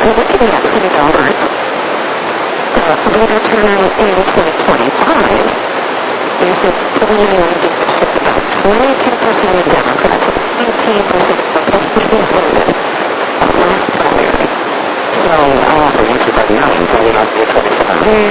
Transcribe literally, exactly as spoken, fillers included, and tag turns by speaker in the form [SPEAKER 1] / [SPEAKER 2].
[SPEAKER 1] we're looking at city dollars. The voter turnout in twenty twenty-five is a preliminary indication about twenty-two percent of Democrats and eighteen percent of Republicans voted last primary. So, uh,
[SPEAKER 2] so once you're by nine, probably not to twenty-five.
[SPEAKER 1] They